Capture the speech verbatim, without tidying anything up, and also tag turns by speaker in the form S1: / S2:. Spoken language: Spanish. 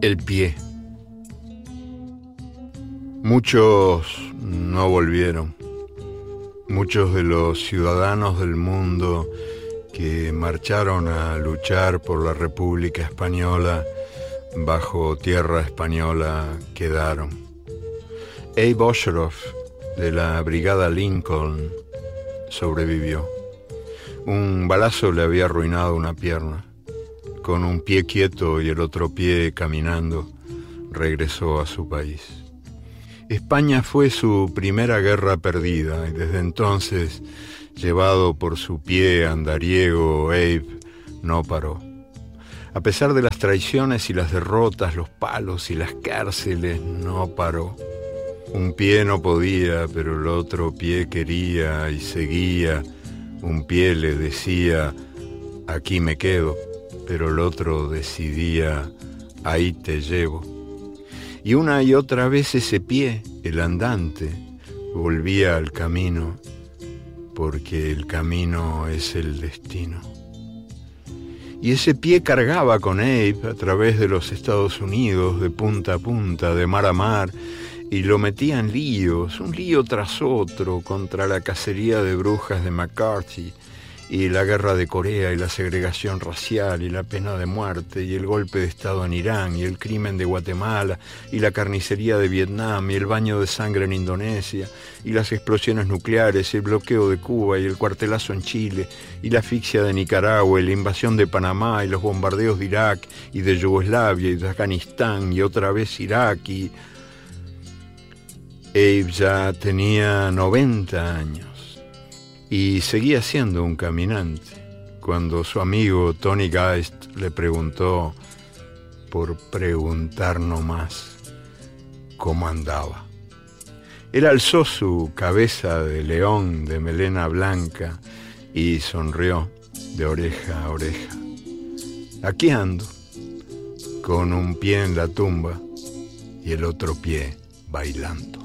S1: El pie. Muchos no volvieron. Muchos de los ciudadanos del mundo que marcharon a luchar por la República Española bajo tierra española quedaron. Abe Osheroff, de la Brigada Lincoln, sobrevivió. Un balazo le había arruinado una pierna. Con un pie quieto y el otro pie caminando, regresó a su país. España fue su primera guerra perdida y desde entonces, llevado por su pie andariego, Abe no paró. A pesar de las traiciones y las derrotas, los palos y las cárceles, no paró. Un pie no podía, pero el otro pie quería y seguía. Un pie le decía, aquí me quedo, pero el otro decidía, ahí te llevo. Y una y otra vez ese pie, el andante, volvía al camino, porque el camino es el destino. Y ese pie cargaba con Abe a través de los Estados Unidos, de punta a punta, de mar a mar, y lo metía en líos, un lío tras otro, contra la cacería de brujas de McCarthy, y la guerra de Corea, y la segregación racial, y la pena de muerte, y el golpe de Estado en Irán, y el crimen de Guatemala, y la carnicería de Vietnam, y el baño de sangre en Indonesia, y las explosiones nucleares, y el bloqueo de Cuba, y el cuartelazo en Chile, y la asfixia de Nicaragua, y la invasión de Panamá, y los bombardeos de Irak, y de Yugoslavia, y de Afganistán, y otra vez Irak, y... Abe ya tenía noventa años y seguía siendo un caminante cuando su amigo Tony Geist le preguntó, por preguntar nomás, cómo andaba. Él alzó su cabeza de león de melena blanca y sonrió de oreja a oreja. Aquí ando, con un pie en la tumba y el otro pie bailando.